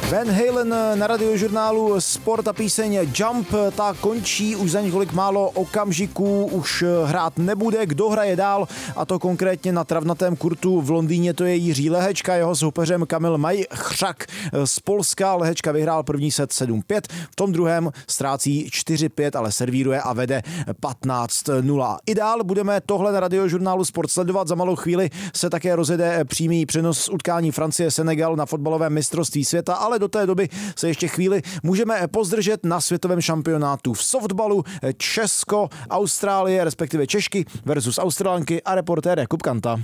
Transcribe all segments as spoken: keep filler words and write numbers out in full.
Van Halen na radiožurnálu Sport a píseň Jump, ta končí už za několik málo okamžiků, už hrát nebude. Kdo hraje dál, a to konkrétně na travnatém kurtu v Londýně, to je Jiří Lehečka, jeho soupeřem Kamil Majchřak z Polska. Lehečka vyhrál první set sedm pět, v tom druhém ztrácí čtyři pět, ale servíruje a vede patnáct nula. I dál budeme tohle na radiožurnálu Sport sledovat. Za malou chvíli se také rozjede přímý přenos utkání Francie-Senegal na fotbalovém mistrovství světa, ale do té doby se ještě chvíli můžeme pozdržet na světovém šampionátu v softbalu. Česko, Austrálie, respektive Češky versus Australanky a reportér Jakub Kanta.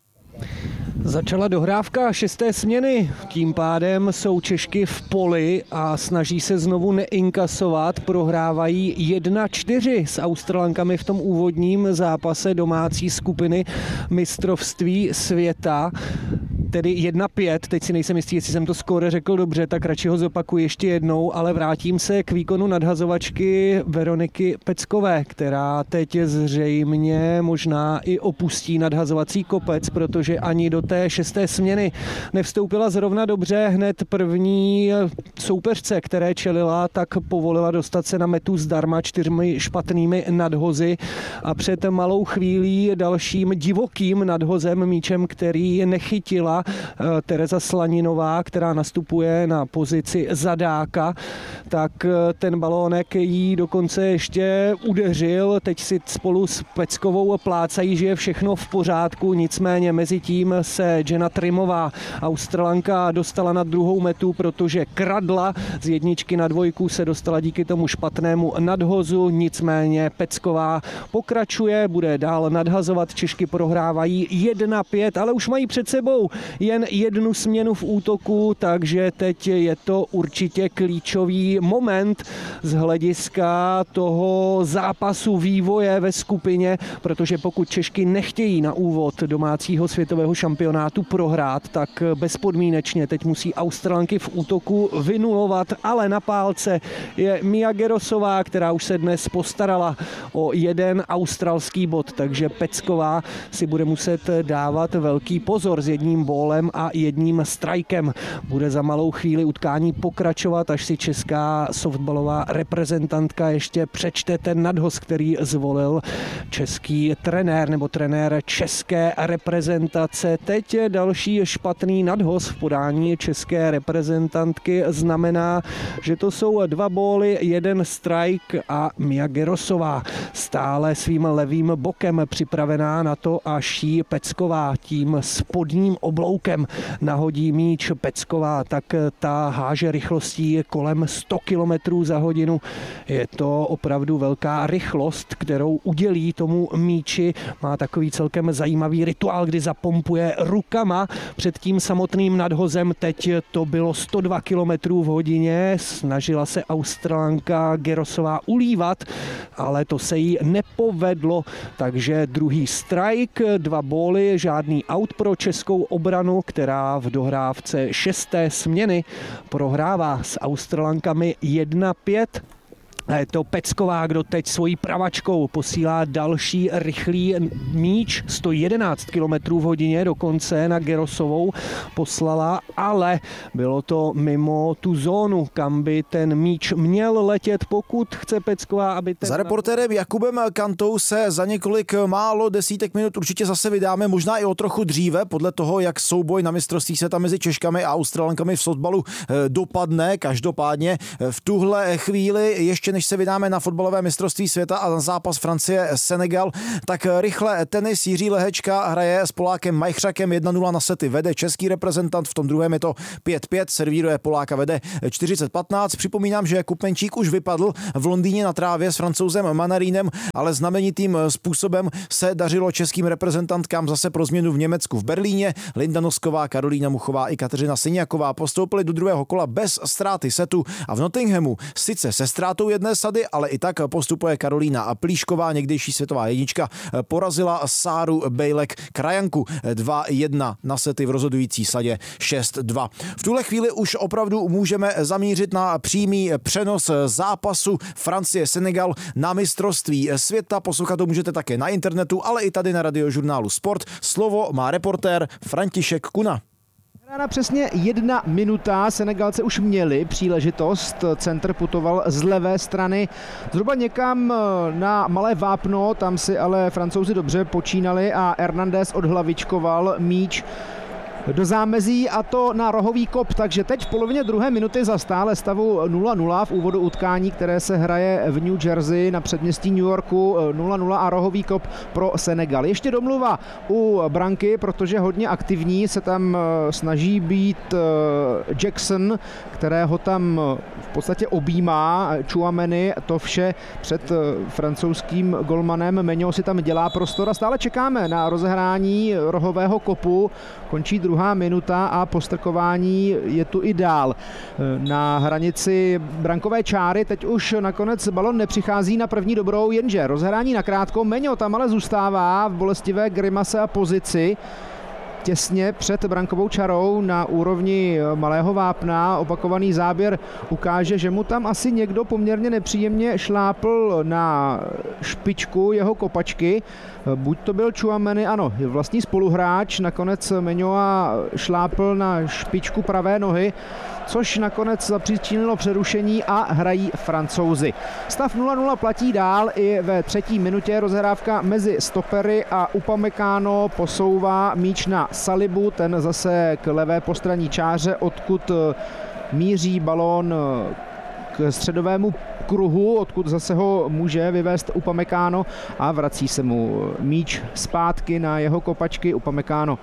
Začala dohrávka šesté směny, tím pádem jsou Češky v poli a snaží se znovu neinkasovat, prohrávají jedna čtyři s Australankami v tom úvodním zápase domácí skupiny mistrovství světa. Tedy jedna pět, teď si nejsem jistý, jestli jsem to skóre řekl dobře, tak radši ho zopakuji ještě jednou, ale vrátím se k výkonu nadhazovačky Veroniky Peckové, která teď zřejmě možná i opustí nadhazovací kopec, protože ani do té šesté směny nevstoupila zrovna dobře. Hned první soupeřce, které čelila, tak povolila dostat se na metu zdarma čtyřmi špatnými nadhozy a před malou chvílí dalším divokým nadhozem, míčem, který nechytila Tereza Slaninová, která nastupuje na pozici zadáka, tak ten balónek jí dokonce ještě udeřil. Teď si spolu s Peckovou plácají, že je všechno v pořádku, nicméně mezi tím se Jenna Trimová, Australanka, dostala na druhou metu, protože kradla z jedničky na dvojku, se dostala díky tomu špatnému nadhozu, nicméně Pecková pokračuje, bude dál nadhazovat. Češky prohrávají jedna pět, ale už mají před sebou jen jednu směnu v útoku, takže teď je to určitě klíčový moment z hlediska toho zápasu vývoje ve skupině, protože pokud Češky nechtějí na úvod domácího světového šampionátu prohrát, tak bezpodmínečně teď musí Australanky v útoku vynulovat, ale na pálce je Mia Gerosová, která už se dnes postarala o jeden australský bod, takže Pecková si bude muset dávat velký pozor s jedním bólem a jedním strikem. Bude za malou chvíli utkání pokračovat, až si česká softbalová reprezentantka ještě přečte ten nadhoz, který zvolil český trenér nebo trenér české reprezentace. Teď je další špatný nadhoz v podání české reprezentantky znamená, že to jsou dva bóly, jeden strike a Mia Gerosová stále svým levým bokem připravená na to, až jí Pecková tím spodním obloukem nahodí míč. Pecková, tak ta háže rychlostí kolem sto kilometrů za hodinu. Je to opravdu velká rychlost, kterou udělí tomu míči. Má takový celkem zajímavý rituál, kdy zapompuje rukama před tím samotným nadhozem. Teď to bylo sto dva kilometrů v hodině. Snažila se Australanka Gerosová ulívat, ale to se jí nepovedlo. Takže druhý strike, dva bóly, žádný out pro českou obranu, která v dohrávce šesté směny prohrává s Australankami jedna pět. A je to Pecková, kdo teď svojí pravačkou posílá další rychlý míč, sto jedenáct kilometrů v hodině dokonce na Gerosovou poslala, ale bylo to mimo tu zónu, kam by ten míč měl letět, pokud chce Pecková, aby ten... Za reportérem Jakubem Kantou se za několik málo desítek minut určitě zase vydáme, možná i o trochu dříve, podle toho, jak souboj na mistrovství světa mezi Češkami a Australankami v softbalu dopadne. Každopádně v tuhle chvíli ještě než se vydáme na fotbalové mistrovství světa a na zápas Francie-Senegal, tak rychle tenis. Jiří Lehečka hraje s Polákem Majchřakem jedna nula na sety. Vede český reprezentant, v tom druhém je to pět pět, servíruje Poláka, vede čtyřicet patnáct. Připomínám, že Jakub Menčík už vypadl v Londýně na trávě s Francouzem Manarínem, ale znamenitým způsobem se dařilo českým reprezentantkám zase pro změnu v Německu v Berlíně. Linda Nosková, Karolína Muchová i Kateřina Syňaková postoupili do druhého kola bez ztráty setu a v Nottinghamu sice se ztrátou jedné sady, ale i tak postupuje Karolína Plíšková, někdejší světová jednička, porazila Sáru Bejlek Krajanku dva jedna na sety v rozhodující sadě šest dva. V tuhle chvíli už opravdu můžeme zamířit na přímý přenos zápasu Francie-Senegal na mistrovství světa. Poslouchat to můžete také na internetu, ale i tady na radiožurnálu Sport. Slovo má reportér František Kuna. Na přesně jedna minuta Senegalci už měli příležitost, centr putoval z levé strany zhruba někam na malé vápno, tam si ale Francouzi dobře počínali a Hernandez odhlavičkoval míč do zámezí a to na rohový kop, takže teď v polovině druhé minuty za stále stavu nula nula v úvodu utkání, které se hraje v New Jersey na předměstí New Yorku, nula nula a rohový kop pro Senegal. Ještě domluva u branky, protože hodně aktivní se tam snaží být Jackson, kterého tam v podstatě objímá Tchouaméni, to vše před francouzským golmanem. Meňo si tam dělá prostor a stále čekáme na rozehrání rohového kopu. Končí druhá minuta a postrkování je tu i dál. Na hranici brankové čáry teď už nakonec balon nepřichází na první dobrou, jenže rozhrání nakrátko. Meňo tam ale zůstává v bolestivé grimase a pozici těsně před brankovou čarou na úrovni malého vápna. Opakovaný záběr ukáže, že mu tam asi někdo poměrně nepříjemně šlápl na špičku jeho kopačky. Buď to byl Tchouaméni, ano, vlastní spoluhráč, nakonec Meňoa šlápl na špičku pravé nohy, což nakonec zapříčinilo přerušení a hrají Francouzi. Stav nula nula platí dál i ve třetí minutě. Rozhrávka mezi stopery a Upamecano posouvá míč na Salibu, ten zase k levé postranní čáře, odkud míří balón k středovému kruhu, odkud zase ho může vyvést Upamecano a vrací se mu míč zpátky na jeho kopačky. Upamecano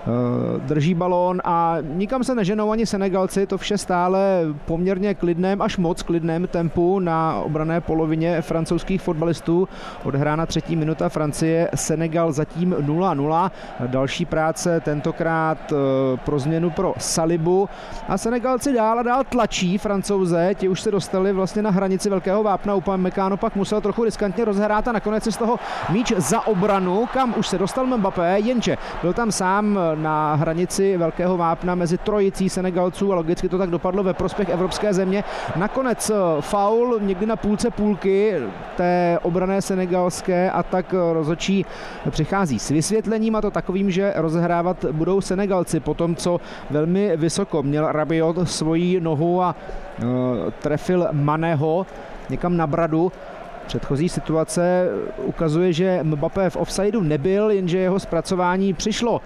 drží balón a nikam se neženou ani Senegalci, to vše stále poměrně klidném, až moc klidném tempu na obranné polovině francouzských fotbalistů. Odhrána třetí minuta Francie, Senegal zatím nula nula. Další práce tentokrát pro změnu pro Salibu a Senegalci dál a dál tlačí Francouze, ti už se dostali vlastně na hranici velkého vápna. Upamecano pak musel trochu riskantně rozhrát a nakonec je z toho míč za obranu, kam už se dostal Mbappé, jenže byl tam sám na hranici velkého vápna mezi trojicí Senegalců a logicky to tak dopadlo ve prospěch evropské země. Nakonec faul někdy na půlce půlky té obranné senegalské a tak rozhodčí přichází s vysvětlením, a to takovým, že rozehrávat budou Senegalci po tom, co velmi vysoko měl Rabiot svoji nohu a uh, trefil Maného někam na bradu. Předchozí situace ukazuje, že Mbappé v offsideu nebyl, jenže jeho zpracování přišlo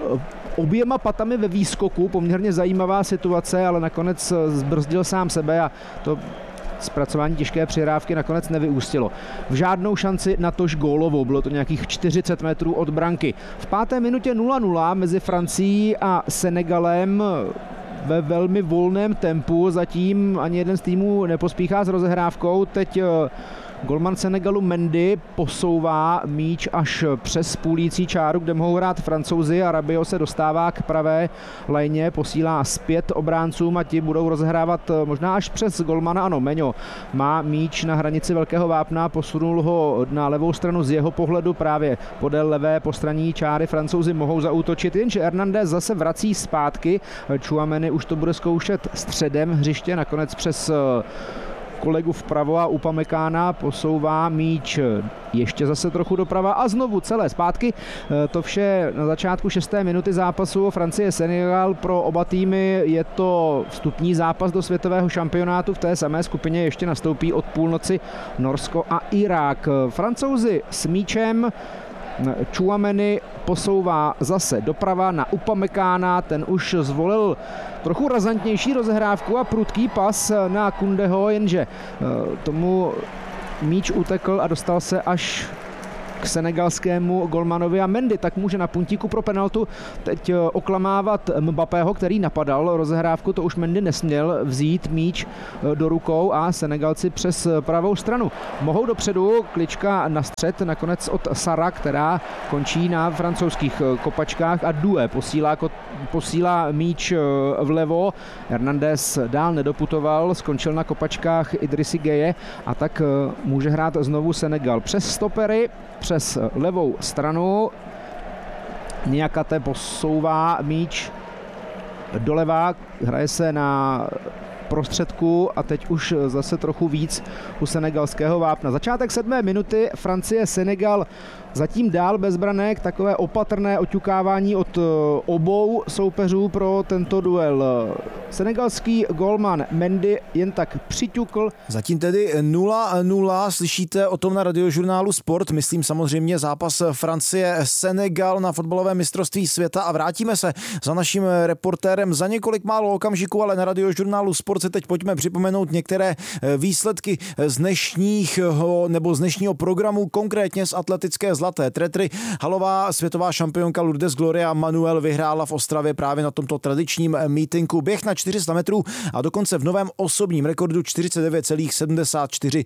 oběma patami ve výskoku. Poměrně zajímavá situace, ale nakonec zbrzdil sám sebe a to zpracování těžké přihrávky nakonec nevyústilo v žádnou šanci, natož gólovou. Bylo to nějakých čtyřicet metrů od branky. V páté minutě nula nula mezi Francií a Senegalem ve velmi volném tempu. Zatím ani jeden z týmů nepospíchá s rozehrávkou. Teď golman Senegalu Mendy posouvá míč až přes půlící čáru, kde mohou hrát Francouzi, a Rabiot se dostává k pravé lajně, posílá zpět obráncům a ti budou rozehrávat možná až přes golmana. Ano, Meňo má míč na hranici velkého vápna, posunul ho na levou stranu, z jeho pohledu právě podél levé postranní čáry Francouzi mohou zaútočit, jenže Hernandez zase vrací zpátky. Tchouaméni už to bude zkoušet středem hřiště, nakonec přes kolegu vpravo a Upamecana posouvá míč ještě zase trochu doprava a znovu celé zpátky. To vše na začátku šesté minuty zápasu Francie-Senegal. Pro oba týmy je to vstupní zápas do světového šampionátu. V té samé skupině ještě nastoupí od půlnoci Norsko a Irák. Francouzi s míčem, Tchouaméni posouvá zase doprava na Upamecana, ten už zvolil trochu razantnější rozehrávku a prudký pas na Koundého, jenže tomu míč utekl a dostal se až k senegalskému golmanovi a Mendy tak může na puntíku pro penaltu teď oklamávat Mbappého, který napadal rozehrávku. To už Mendy nesměl vzít míč do rukou a Senegalci přes pravou stranu mohou dopředu, klička na střed nakonec od Sara, která končí na francouzských kopačkách a Doué posílá, posílá míč vlevo. Hernandez dál nedoputoval, skončil na kopačkách Idrissi Gueye a tak může hrát znovu Senegal přes stopery, přes levou stranu. Niakate posouvá míč doleva, hraje se na prostředku a teď už zase trochu víc u senegalského vápna. Začátek sedmé minuty, Francie, Senegal Zatím dál bez branek, takové opatrné oťukávání od obou soupeřů pro tento duel. Senegalský golman Mendy jen tak přiťukl. Zatím tedy nula nula, slyšíte o tom na Radiožurnálu Sport, myslím samozřejmě zápas Francie-Senegal na fotbalovém mistrovství světa a vrátíme se za naším reportérem za několik málo okamžiků, ale na Radiožurnálu Sport se teď pojďme připomenout některé výsledky z dnešního nebo z dnešního programu, konkrétně z atletické zlaté tretry. Halová světová šampionka Lourdes Gloria Manuel vyhrála v Ostravě právě na tomto tradičním mítinku běh na čtyři sta metrů a dokonce v novém osobním rekordu čtyřicet devět celá sedmdesát čtyři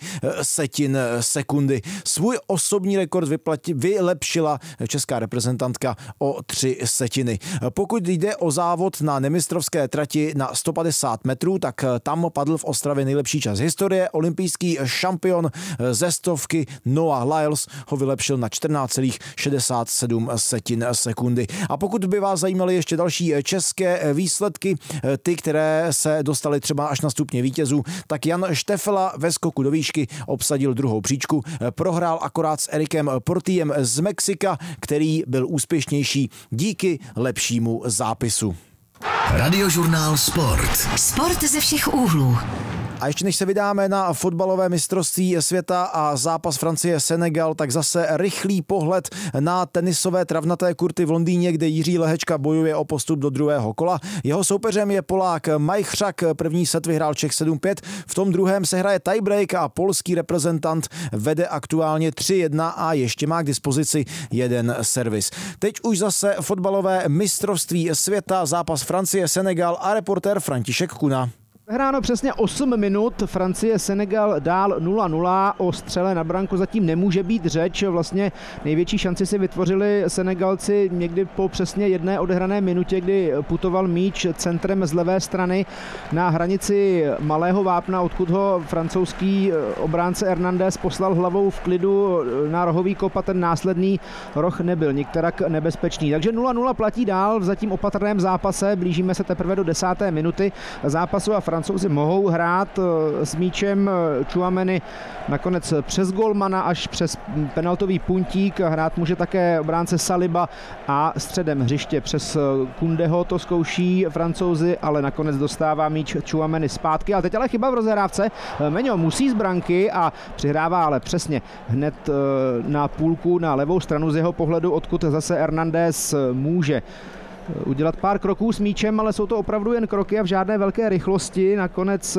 sekundy. Svůj osobní rekord vyplati, vylepšila česká reprezentantka o tři setiny. Pokud jde o závod na nemistrovské trati na sto padesát metrů, tak tam padl v Ostravě nejlepší čas historie. Olympijský šampion ze stovky Noah Lyles ho vylepšil na čtrnáct celá šedesát sedm sekundy. A pokud by vás zajímaly ještě další české výsledky, ty, které se dostaly třeba až na stupně vítězů, tak Jan Štefela ve skoku do výšky obsadil druhou příčku. Prohrál akorát s Erikem Portiem z Mexika, který byl úspěšnější díky lepšímu zápisu. Radiožurnál Sport. Sport ze všech úhlů. A ještě než se vydáme na fotbalové mistrovství světa a zápas Francie-Senegal, tak zase rychlý pohled na tenisové travnaté kurty v Londýně, kde Jiří Lehečka bojuje o postup do druhého kola. Jeho soupeřem je Polák Majchřak, první set vyhrál Čech sedm pět, v tom druhém se hraje tiebreak a polský reprezentant vede aktuálně tři jedna a ještě má k dispozici jeden servis. Teď už zase fotbalové mistrovství světa, zápas Francie-Senegal a reportér František Kuna. Hráno přesně osm minut, Francie, Senegal dál nula nula, o střele na branku zatím nemůže být řeč, vlastně největší šanci si vytvořili Senegalci někdy po přesně jedné odehrané minutě, kdy putoval míč centrem z levé strany na hranici malého vápna, odkud ho francouzský obránce Hernandez poslal hlavou v klidu na rohový kop a ten následný roh nebyl nikterak nebezpečný. Takže nula nula platí dál v zatím opatrném zápase, blížíme se teprve do desáté minuty zápasu a Francouzi mohou hrát s míčem. Tchouaméni nakonec přes golmana až přes penaltový puntík. Hrát může také obránce Saliba a středem hřiště přes Koundého to zkouší Francouzi, ale nakonec dostává míč Tchouaméni zpátky. A teď ale chyba v rozehrávce. Meňo musí z branky a přihrává ale přesně hned na půlku na levou stranu z jeho pohledu, odkud zase Hernandez může udělat pár kroků s míčem, ale jsou to opravdu jen kroky a v žádné velké rychlosti. Nakonec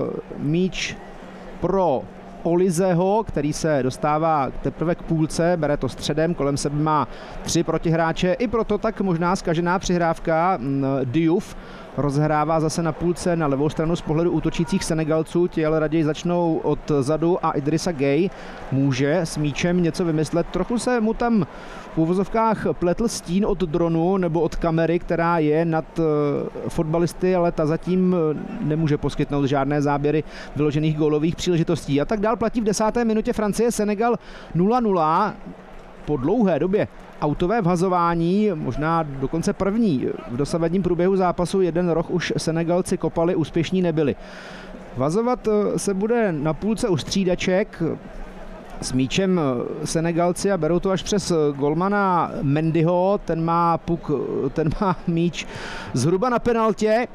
míč pro Olizeho, který se dostává teprve k půlce, bere to středem, kolem sebe má tři protihráče, i proto tak možná zkažená přihrávka. Diouf rozhrává zase na půlce na levou stranu z pohledu útočících Senegalců, ti ale raději začnou od zadu a Idrissa Gueye může s míčem něco vymyslet. Trochu se mu tam v úvozovkách pletl stín od dronu nebo od kamery, která je nad fotbalisty, ale ta zatím nemůže poskytnout žádné záběry vyložených gólových příležitostí. A tak dál platí v desáté minutě Francie, Senegal nula nula. Po dlouhé době autové vhazování, možná dokonce první v dosavadním průběhu zápasu, jeden roh už Senegalci kopali, úspěšní nebyli. Vhazovat se bude na půlce u střídaček s míčem Senegalci a berou to až přes golmana Mendyho, ten má puk, ten má míč zhruba na penaltě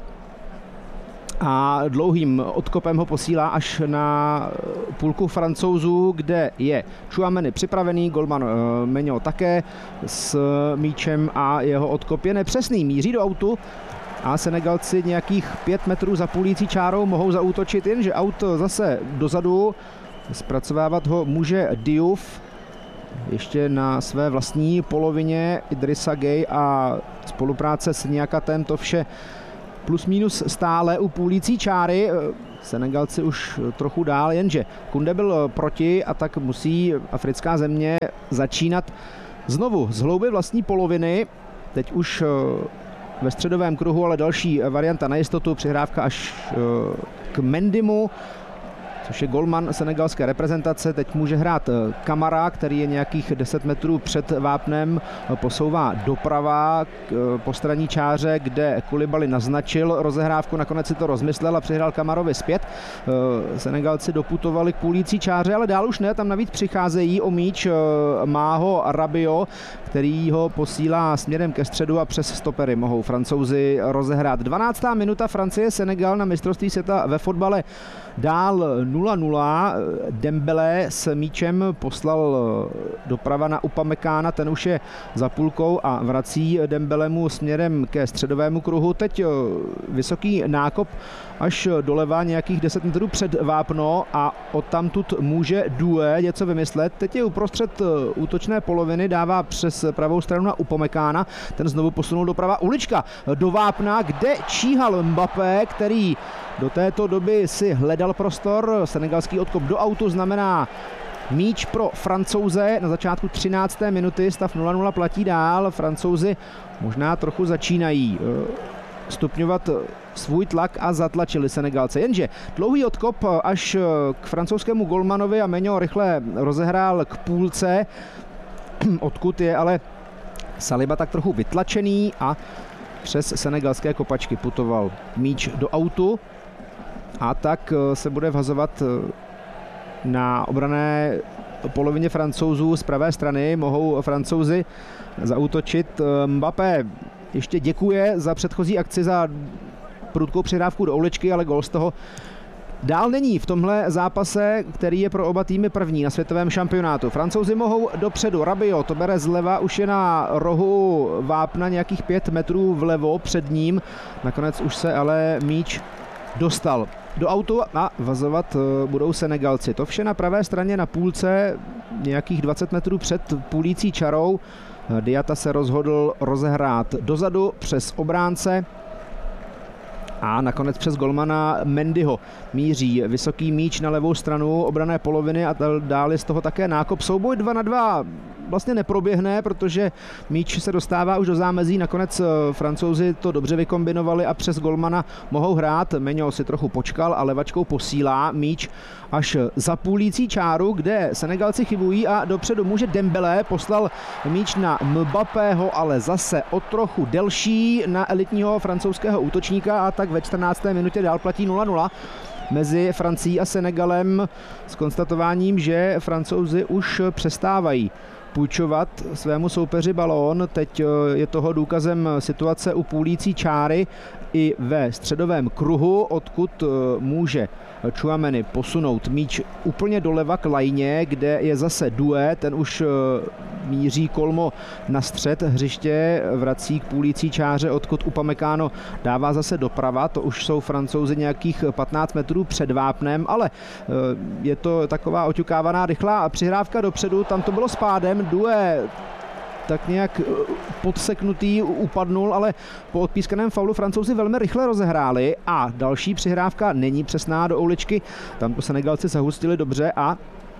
a dlouhým odkopem ho posílá až na půlku Francouzů, kde je Tchouaméni připravený, golman Meňo také s míčem a jeho odkop je nepřesný, míří do autu a Senegalci nějakých pět metrů za půlící čárou mohou zaútočit, jenže aut zase dozadu, zpracovávat ho může Diouf, ještě na své vlastní polovině Idrissa Gueye a spolupráce s Niakatem, to vše plus minus stále u půlící čáry. Senegalci už trochu dál, jenže Koundé byl proti a tak musí africká země začínat znovu z hlouby vlastní poloviny. Teď už ve středovém kruhu, ale další varianta na jistotu, přihrávka až k Mendymu. což je golman senegalské reprezentace. Teď může hrát Kamara, který je nějakých deset metrů před vápnem, posouvá doprava k postranní čáře, kde Koulibaly naznačil rozehrávku, nakonec si to rozmyslel a přihrál Kamarovi zpět. Senegalci doputovali k půlící čáře, ale dál už ne, tam navíc přicházejí o míč, má ho Rabiot, který ho posílá směrem ke středu a přes stopery mohou Francouzi rozehrát. dvanáctá minuta, Francie, Senegal na mistrovství světa ve fotbale dál nula nula. Dembélé s míčem poslal doprava na Upamekána, ten už je za půlkou a vrací Dembélému směrem ke středovému kruhu. Teď vysoký nákop až doleva nějakých deset metrů před vápno a odtamtud může Doué něco vymyslet. Teď je uprostřed útočné poloviny, dává přes pravou stranu na Upamekána, ten znovu posunul doprava, ulička do vápna, kde číhal Mbappé, který do této doby si hledal prostor. Senegalský odkop do autu znamená míč pro Francouze na začátku třinácté minuty, stav nula nula platí dál. Francouzi možná trochu začínají stupňovat svůj tlak a zatlačili Senegalce. Jenže dlouhý odkop až k francouzskému golmanovi a Meňo rychle rozehrál k půlce, odkud je ale Saliba tak trochu vytlačený a přes senegalské kopačky putoval míč do autu a tak se bude vhazovat na obrané polovině Francouzů z pravé strany. Mohou Francouzi zaútočit. Mbappé ještě děkuje za předchozí akci, za prudkou přihrávku do uličky, ale gól z toho dál není v tomhle zápase, který je pro oba týmy první na světovém šampionátu. Francouzi mohou dopředu, Rabiot to bere zleva, už je na rohu vápna nějakých pět metrů vlevo před ním. Nakonec už se ale míč dostal do autu a vazovat budou Senegalci. To vše na pravé straně na půlce, nějakých dvacet metrů před půlící čarou. Diata se rozhodl rozehrát dozadu přes obránce a nakonec přes golmana Mendyho míří vysoký míč na levou stranu obrané poloviny a dál je z toho také nákop. Souboj dva na dva vlastně neproběhne, protože míč se dostává už do zámezí. Nakonec Francouzi to dobře vykombinovali a přes golmana mohou hrát. Meňo si trochu počkal a levačkou posílá míč až za půlící čáru, kde Senegalci chybují a dopředu může Dembélé, poslal míč na Mbappého, ale zase o trochu delší na elitního francouzského útočníka a tak ve čtrnácté minutě dál platí nula nula mezi Francií a Senegalem s konstatováním, že Francouzi už přestávají půjčovat svému soupeři balón. Teď je toho důkazem situace u půlící čáry i ve středovém kruhu, odkud může Tchouaméni posunout míč úplně doleva k lajně, kde je zase Doué, ten už míří kolmo na střed hřiště, vrací k půlící čáře, odkud Upamecano dává zase doprava, to už jsou Francouzi nějakých patnáct metrů před vápnem, ale je to taková oťukávaná rychlá přihrávka dopředu, tam to bylo s pádem, Doué tak nějak podseknutý upadnul, ale po odpískaném faulu Francouzi velmi rychle rozehráli a další přihrávka není přesná do uličky, tam to Senegalci zahustili dobře a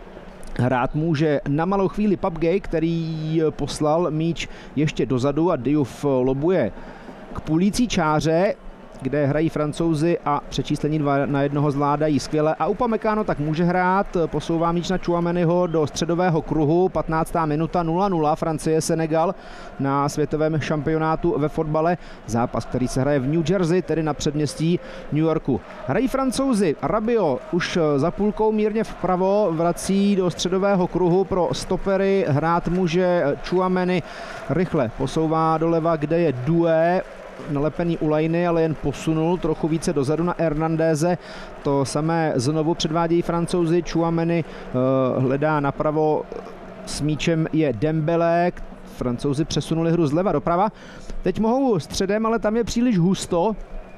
hrát může na malou chvíli Pape Gueye, který poslal míč ještě dozadu a Diouf lobuje k půlící čáře, kde hrají Francouzi a přečíslení dva na jednoho zvládají skvěle a Upamecano tak může hrát, posouvá míč na Tchouaméniho do středového kruhu, patnáctá minuta nula nula, Francie Senegal na světovém šampionátu ve fotbale, zápas, který se hraje v New Jersey, tedy na předměstí New Yorku. Hrají Francouzi, Rabiot už za půlkou mírně vpravo, vrací do středového kruhu pro stopery, hrát může Tchouaméni, rychle posouvá doleva, kde je Doué, nalepený u lajny, ale jen posunul trochu více dozadu na Hernandéze. To samé znovu předvádějí Francouzi. Tchouaméni uh, hledá napravo, s míčem je Dembélé. Francouzi přesunuli hru zleva doprava. Teď mohou středem, ale tam je příliš husto.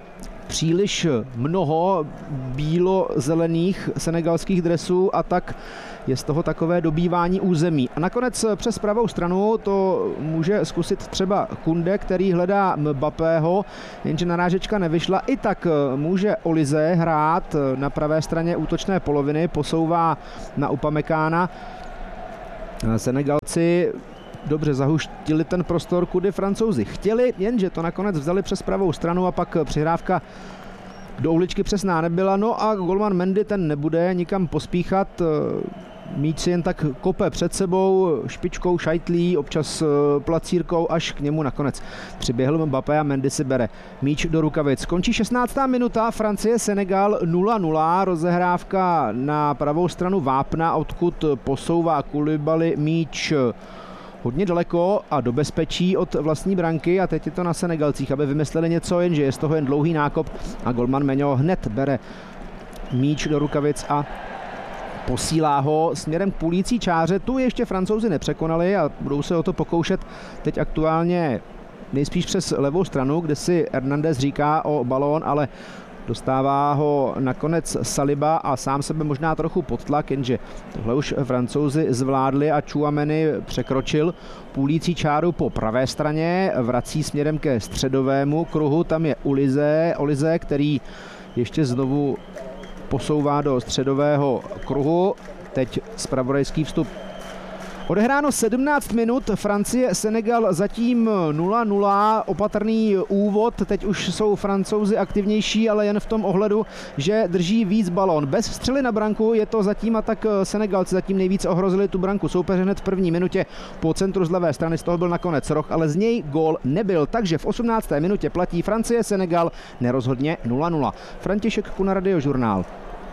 Příliš mnoho bílo-zelených senegalských dresů a tak je z toho takové dobývání území. A nakonec přes pravou stranu to může zkusit třeba Koundé, který hledá Mbappého, jenže narážečka nevyšla. I tak může Olise hrát na pravé straně útočné poloviny, posouvá na Upamecana. Senegalci dobře zahuštili ten prostor, kudy Francouzi chtěli, jenže to nakonec vzali přes pravou stranu a pak přihrávka do uličky přesná nebyla, no a golman Mendy ten nebude nikam pospíchat, míč si jen tak kope před sebou, špičkou šajtlí, občas placírkou, až k němu nakonec přiběhl Mbappé a Mendy si bere míč do rukavic. Končí šestnáctá minuta, Francie, Senegal nula nula, rozehrávka na pravou stranu vápna, odkud posouvá Koulibaly míč hodně daleko a do bezpečí od vlastní branky a teď je to na Senegalcích, aby vymysleli něco, jenže je z toho jen dlouhý nákop a golman Meňo hned bere míč do rukavic a posílá ho směrem k půlící čáře. Tu ještě Francouzi nepřekonali a budou se o to pokoušet teď aktuálně nejspíš přes levou stranu, kde si Hernandez říká o balón, ale dostává ho nakonec Saliba a sám sebe možná trochu pod tlak, jenže tohle už Francouzi zvládli a Tchouaméni překročil půlící čáru po pravé straně, vrací směrem ke středovému kruhu, tam je Olise, Olise, který ještě znovu posouvá do středového kruhu. Teď zpravodajský vstup. Odehráno sedmnáct minut, Francie, Senegal zatím nula nula, opatrný úvod, teď už jsou Francouzi aktivnější, ale jen v tom ohledu, že drží víc balón. Bez střely na branku je to zatím a tak Senegalci zatím nejvíc ohrozili tu branku soupeře hned v první minutě po centru z levé strany, z toho byl nakonec roh, ale z něj gól nebyl, takže v osmnácté minutě platí Francie, Senegal nerozhodně nula nula. František Kuna, Radiožurnál.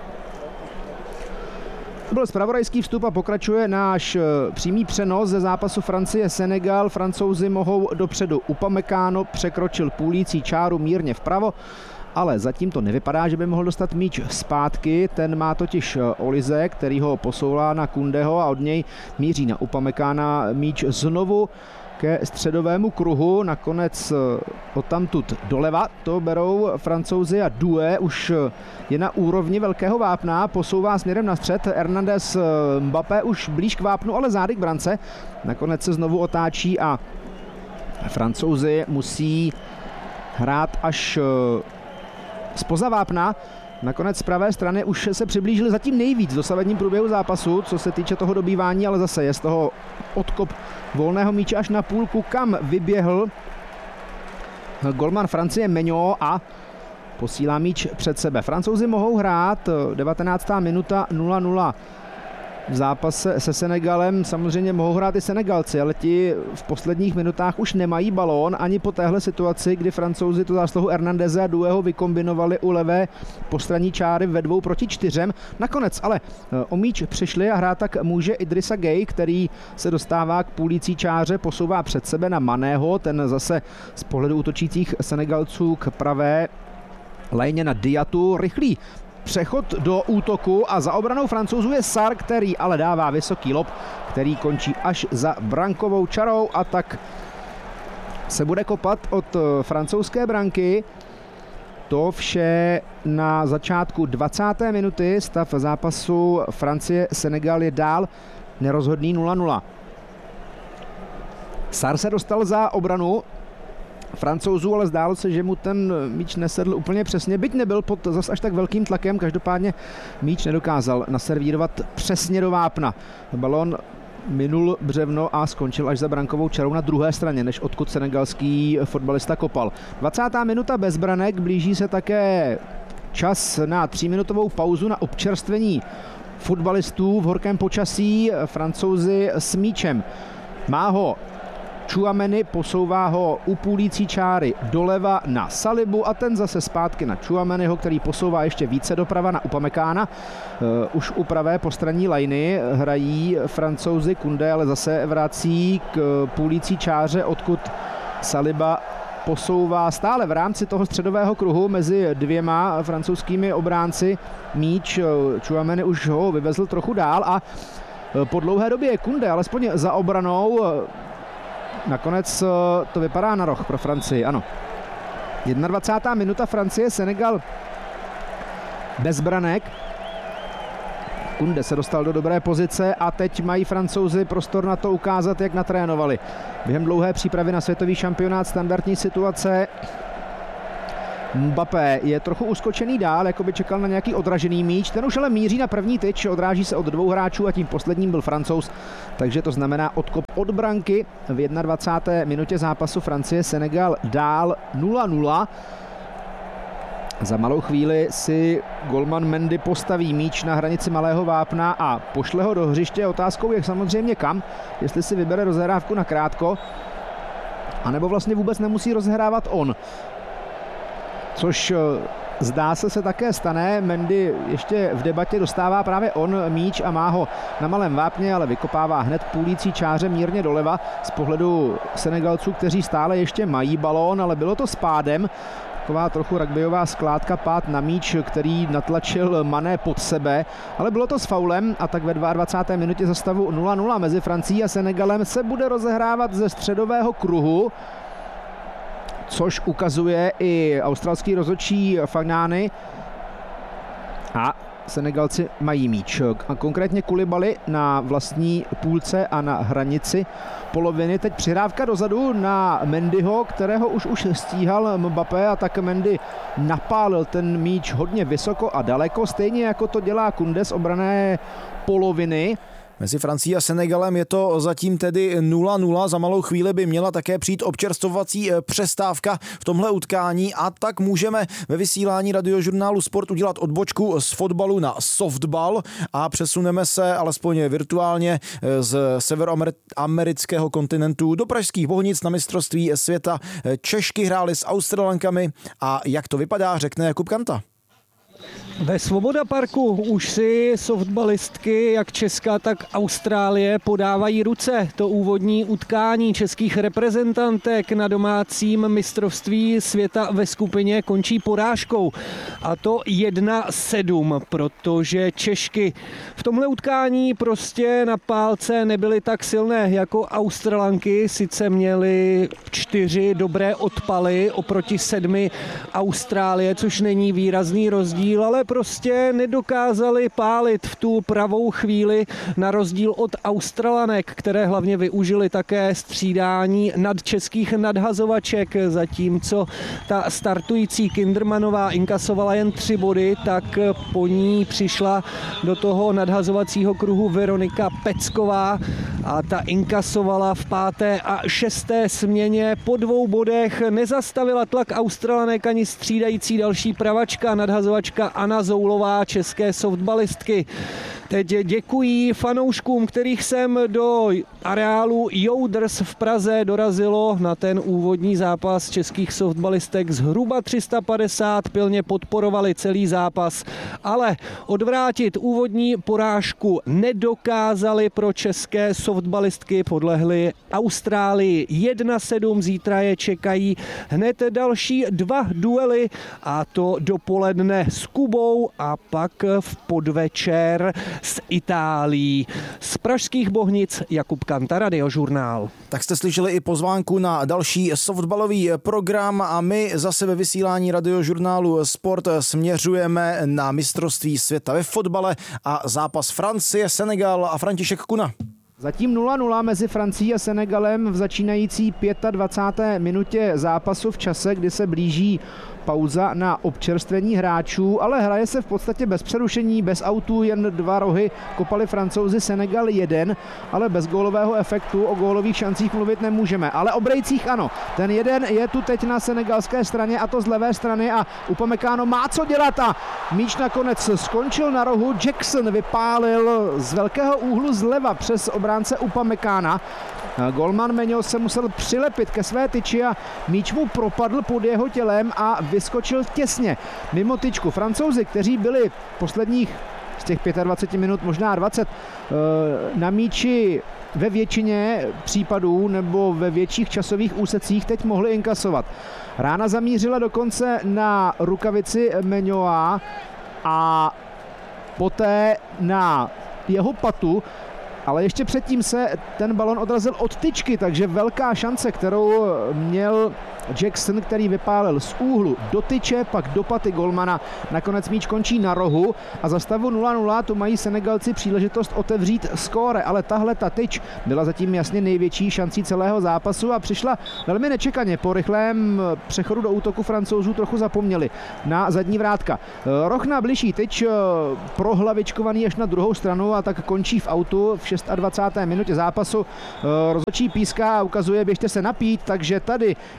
To byl zpravodajský vstup a pokračuje náš přímý přenos ze zápasu Francie-Senegal. Francouzi mohou dopředu. Upamecano překročil půlící čáru mírně vpravo, ale zatím to nevypadá, že by mohl dostat míč zpátky. Ten má totiž Olise, který ho posoulá na Koundého a od něj míří na Upamecana míč znovu ke středovému kruhu, nakonec odtamtud doleva to berou Francouzi a Doué už je na úrovni velkého vápna, posouvá směrem na střed, Hernandez, Mbappé už blíž k vápnu, ale zády k brance, nakonec se znovu otáčí a Francouzi musí hrát až zpoza vápna. Nakonec z pravé strany už se přiblížili zatím nejvíc v dosavadním průběhu zápasu, co se týče toho dobývání, ale zase je z toho odkop volného míče až na půlku, kam vyběhl golman Francie Meňo a posílá míč před sebe. Francouzi mohou hrát, devatenáctá minuta nula nula. V zápase se Senegalem samozřejmě mohou hrát i Senegalci, ale ti v posledních minutách už nemají balón ani po téhle situaci, kdy Francouzi tu zásluhu Hernandeze a Douého vykombinovali u levé postranní čáry ve dvou proti čtyřem. Nakonec ale o míč přišli a hrát tak může Idrissa Gueye, který se dostává k půlící čáře, posouvá před sebe na Maného, ten zase z pohledu útočících Senegalců k pravé lajně na Diatu. Rychlý přechod do útoku a za obranou Francouzů je Sarr, který ale dává vysoký lob, který končí až za brankovou čarou a tak se bude kopat od francouzské branky. To vše na začátku dvacáté minuty. Stav zápasu Francie-Senegal je dál nerozhodný nula nula. Sarr se dostal za obranu Francouzů, ale zdálo se, že mu ten míč nesedl úplně přesně, byť nebyl pod zas až tak velkým tlakem, každopádně míč nedokázal naservírovat přesně do vápna. Balón minul břevno a skončil až za brankovou čarou na druhé straně, než odkud senegalský fotbalista kopal. dvacátá minuta bez branek, blíží se také čas na tříminutovou pauzu na občerstvení fotbalistů v horkém počasí. Francouzi s míčem. Má ho Tchouaméni, posouvá ho u půlící čáry doleva na Salibu a ten zase zpátky na Tchouaméniho, který posouvá ještě více doprava na Upamecana. Uh, už u pravé postranní lajny hrají Francouzi, Koundé ale zase vrací k půlící čáře, odkud Saliba posouvá stále v rámci toho středového kruhu mezi dvěma francouzskými obránci míč. Tchouaméni už ho vyvezl trochu dál a po dlouhé době Koundé alespoň za obranou. Nakonec to vypadá na roh pro Francii, ano. dvacátá první minuta Francie, Senegal bez branek. Koundé se dostal do dobré pozice a teď mají Francouzi prostor na to ukázat, jak natrénovali. Během dlouhé přípravy na světový šampionát standardní situace. Mbappé je trochu uskočený dál, jako by čekal na nějaký odražený míč. Ten už ale míří na první tyč, odráží se od dvou hráčů a tím posledním byl Francouz. Takže to znamená odkop od branky v dvacáté první minutě zápasu Francie-Senegal dál nula nula. Za malou chvíli si golman Mendy postaví míč na hranici malého vápna a pošle ho do hřiště. Otázkou je samozřejmě kam, jestli si vybere rozehrávku na krátko, anebo vlastně vůbec nemusí rozehrávat on. Což zdá se se také stane. Mendy ještě v debatě dostává právě on míč a má ho na malém vápně, ale vykopává hned půlící čáře mírně doleva z pohledu Senegalců, kteří stále ještě mají balón, ale bylo to s pádem. Taková trochu rugbyová skládka, pád na míč, který natlačil Mané pod sebe, ale bylo to s faulem a tak ve dvacáté druhé minutě za stavu nula nula mezi Francií a Senegalem se bude rozehrávat ze středového kruhu, což ukazuje i australský rozhodčí Fagnány. A Senegalci mají míč. A konkrétně Koulibaly na vlastní půlce a na hranici poloviny. Teď přihrávka dozadu na Mendyho, kterého už už stíhal Mbappé, a tak Mendy napálil ten míč hodně vysoko a daleko, stejně jako to dělá Koundé z obranné poloviny. Mezi Francií a Senegalem je to zatím tedy nula nula. Za malou chvíli by měla také přijít občerstvovací přestávka v tomhle utkání a tak můžeme ve vysílání Radiožurnálu Sport udělat odbočku z fotbalu na softball a přesuneme se alespoň virtuálně z severoamerického kontinentu do pražských Bohnic na mistrovství světa. Češky hrály s Australankami a jak to vypadá, řekne Jakub Kanta. Ve Svoboda parku už si softballistky jak Česka, tak Austrálie podávají ruce. To úvodní utkání českých reprezentantek na domácím mistrovství světa ve skupině končí porážkou. A to jedna sedm, protože Češky v tomhle utkání prostě na pálce nebyly tak silné jako Australanky. Sice měly čtyři dobré odpaly oproti sedmi Austrálie, což není výrazný rozdíl, ale prostě nedokázali pálit v tu pravou chvíli na rozdíl od Australanek, které hlavně využili také střídání nadčeských nadhazovaček, zatímco ta startující Kindermanová inkasovala jen tři body, tak po ní přišla do toho nadhazovacího kruhu Veronika Pecková a ta inkasovala v páté a šesté směně po dvou bodech. Nezastavila tlak Australanek ani střídající další pravačka nadhazovačka Anna Zoulová, české softballistky. Teď děkují fanouškům, kterých sem do areálu Jouders v Praze dorazilo na ten úvodní zápas českých softballistek zhruba tři sta padesát, pilně podporovali celý zápas, ale odvrátit úvodní porážku nedokázali. Pro české softballistky, podlehly Austrálii jedna sedm, zítra je čekají hned další dva duely, a to dopoledne s Kubou a pak v podvečer s Itálií. Z pražských Bohnic Jakub Kanta, Radiožurnál. Tak jste slyšeli i pozvánku na další softballový program a my zase ve vysílání Radiožurnálu Sport směřujeme na mistrovství světa ve fotbale a zápas Francie, Senegal a František Kuna. Zatím nula nula mezi Francií a Senegalem v začínající dvacáté páté minutě zápasu v čase, kdy se blíží pauza na občerstvení hráčů, ale hraje se v podstatě bez přerušení, bez autů, jen dva rohy kopali Francouzi, Senegal jeden, ale bez gólového efektu. O gólových šancích mluvit nemůžeme, ale o brejcích ano. Ten jeden je tu teď na senegalské straně, a to z levé strany, a Upamecano má co dělat a míč nakonec skončil na rohu. Jackson vypálil z velkého úhlu zleva přes obránce Upamecana. Golman Meňo se musel přilepit ke své tyči a míč mu propadl pod jeho tělem a vyskočil těsně mimo tyčku. Francouzi, kteří byli posledních z těch dvacet pět minut, možná dvacet, na míči ve většině případů nebo ve větších časových úsecích, teď mohli inkasovat. Rána zamířila dokonce na rukavici Meňoa a poté na jeho patu, ale ještě předtím se ten balon odrazil od tyčky, takže velká šance, kterou měl Jackson, který vypálil z úhlu do tyče, pak do paty golmana. Nakonec míč končí na rohu a za stavu nula nula tu mají Senegalci příležitost otevřít skóre, ale tahle ta tyč byla zatím jasně největší šancí celého zápasu a přišla velmi nečekaně. Po rychlém přechodu do útoku Francouzů trochu zapomněli na zadní vrátka. Roh na bližší tyč prohlavičkovaný až na druhou stranu a tak končí v autu v dvacáté šesté minutě zápasu. Rozhodčí píská a ukazuje, běžte se napít, takže tady je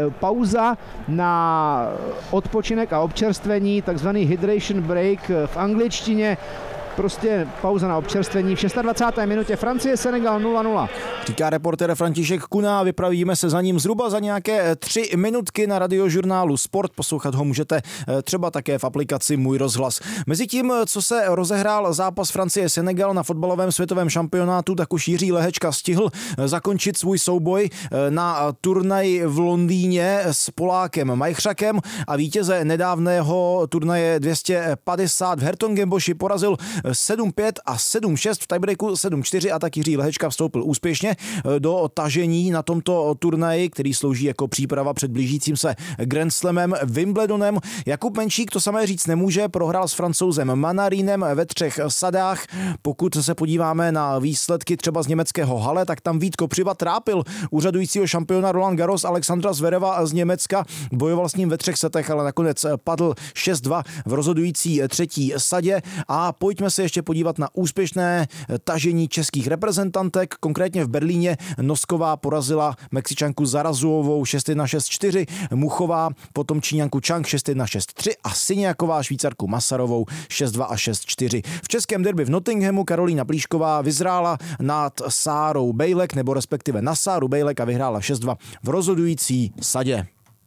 pauza na odpočinek a občerstvení, takzvaný hydration break v angličtině. Prostě pauza na občerstvení v dvacáté šesté minutě. Francie, Senegal nula nula. Říká reportér František Kuna, vypravíme se za ním zhruba za nějaké tři minutky na Radiožurnálu Sport. Poslouchat ho můžete třeba také v aplikaci Můj rozhlas. Mezitím, co se rozehrál zápas Francie-Senegal na fotbalovém světovém šampionátu, tak už Jiří Lehečka stihl zakončit svůj souboj na turnaji v Londýně s Polákem Majchřakem a vítěze nedávného turnaje dvě stě padesát v Hertogenboši porazil sedm pět a sedm šest, v tiebreaku sedm čtyři a tak Jiří Lehečka vstoupil úspěšně do tažení na tomto turnaji, který slouží jako příprava před blížícím se Grand Slamem Wimbledonem. Jakub Menšík to samé říct nemůže, prohrál s Francouzem Manarinem ve třech sadách. Pokud se podíváme na výsledky třeba z německého Halle, tak tam Vít Kopřiva trápil úřadujícího šampiona Roland Garros Alexandra Zvereva z Německa. Bojoval s ním ve třech setech, ale nakonec padl šest dva v rozhodující třetí sadě. A pojďme se ještě podívat na úspěšné tažení českých reprezentantek. Konkrétně v Berlíně Nosková porazila Mexičanku Zarazuovou šest jedna šest čtyři, Muchová potom Číňanku Chang šest jedna šest tři a Syniaková Švýcarku Masarovou šest dva a šest čtyři. V českém derby v Nottinghamu Karolína Plíšková vyzrála nad Sárou Bejlek, nebo respektive na Sáru Bejlek a vyhrála šest dva v rozhodující sadě.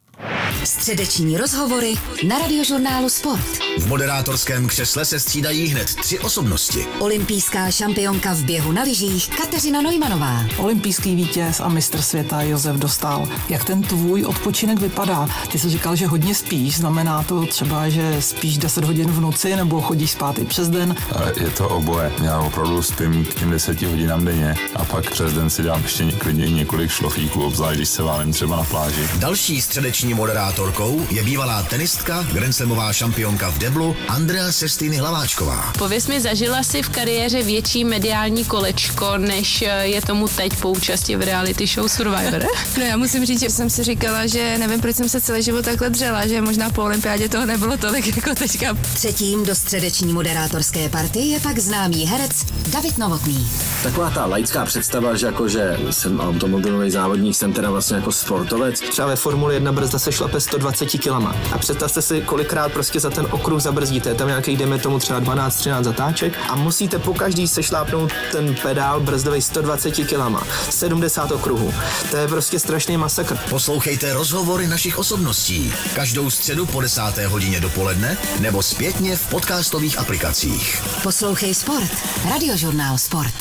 Středeční rozhovory na Radiožurnálu Sport. V moderátorském křesle se střídají hned tři osobnosti. Olympijská šampionka v běhu na lyžích Kateřina Neumannová. Olympijský vítěz a mistr světa Josef Dostál. Jak ten tvůj odpočinek vypadá? Ty jsi říkal, že hodně spíš. Znamená to třeba, že spíš deset hodin v noci nebo chodíš spát i přes den? Je to oboje. Já opravdu spím k těm deseti hodinám denně a pak přes den si dám ještě klidně několik šlofíků, obzvlášť když se válím třeba na pláži. Další středeční moderátorkou je bývalá tenistka, grandslamová šampionka v deblu Andrea Sestýny Hlaváčková. Pověz mi, zažila jsi v kariéře větší mediální kolečko, než je tomu teď po účasti v reality show Survivor? No já musím říct, že jsem si říkala, že nevím, proč jsem se celý život takhle dřela, že možná po olympiádě toho nebylo tolik jako teďka. Třetím do středeční moderátorské party je pak známý herec David Novotný. Taková ta laická představa, že jako, že jsem automobilový závodník, jsem teda vlastně jako sportovec. Třeba ve Formuli jedna brzda se šlape sto dvacet kilama. A představte si, kolikrát prostě za ten okruh zabrzdíte. Je tam nějaký, dejme tomu třeba dvanáct třináct zatáček a musíte po každý sešlápnout ten pedál brzdový sto dvacet kilama. sedmdesát okruhů. To je prostě strašný masakr. Poslouchejte rozhovory našich osobností. Každou středu po desáté hodině dopoledne nebo zpětně v podcastových aplikacích. Poslouchej Sport. Radiožurnál Sport.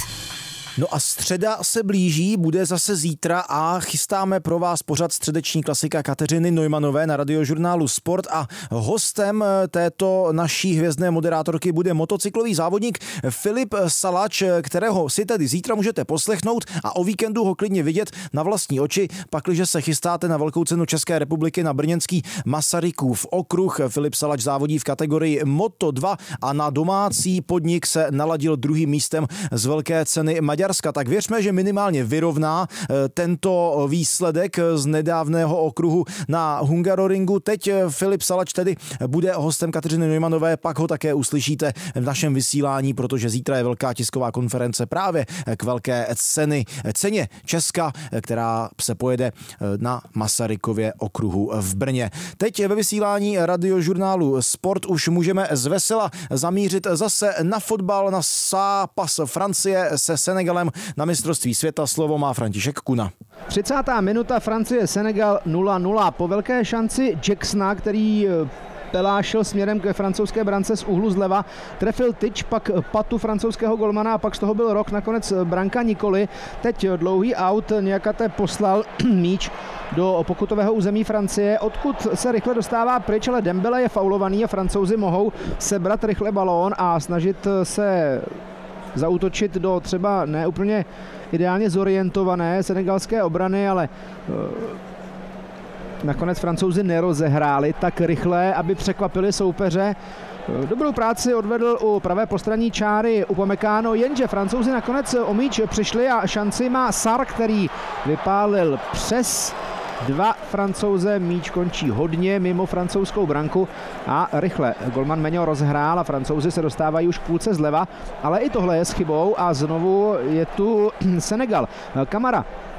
No a středa se blíží, bude zase zítra a chystáme pro vás pořad středeční klasika Kateřiny Neumannové na Radiožurnálu Sport a hostem této naší hvězdné moderátorky bude motocyklový závodník Filip Salač, kterého si tedy zítra můžete poslechnout a o víkendu ho klidně vidět na vlastní oči, pakliže se chystáte na velkou cenu České republiky na brněnský Masarykův okruh. Filip Salač závodí v kategorii Moto dva a na domácí podnik se naladil druhým místem z velké ceny Maďarska. Tak věřme, že minimálně vyrovná tento výsledek z nedávného okruhu na Hungaroringu. Teď Filip Salač tedy bude hostem Kateřiny Neumannové, pak ho také uslyšíte v našem vysílání, protože zítra je velká tisková konference právě k velké ceny, ceně Česka, která se pojede na Masarykově okruhu v Brně. Teď ve vysílání Radiožurnálu Sport už můžeme zvesela zamířit zase na fotbal, na zápas Francie se Senegalem na mistrovství světa. Slovo má František Kuna. třicátá minuta, Francie Senegal nula nula. Po velké šanci Jacksona, který pelášil směrem k francouzské brance z úhlu zleva, trefil tyč, pak patu francouzského golmana a pak z toho byl rok, nakonec branka nikoli. Teď dlouhý aut, Niakate poslal míč do pokutového území Francie, odkud se rychle dostává pryč, ale Dembele je faulovaný a Francouzi mohou sebrat rychle balón a snažit se zaútočit do třeba neúplně ideálně zorientované senegalské obrany, ale nakonec Francouzi nerozehráli tak rychle, aby překvapili soupeře. Dobrou práci odvedl u pravé postranní čáry Upamecano, jenže Francouzi nakonec o míč přišli a šanci má Sarr, který vypálil přes dva Francouze, míč končí hodně mimo francouzskou branku a rychle golman Meňo rozhrál a Francouzi se dostávají už k půlce zleva, ale i tohle je s chybou a znovu je tu Senegal. Kamara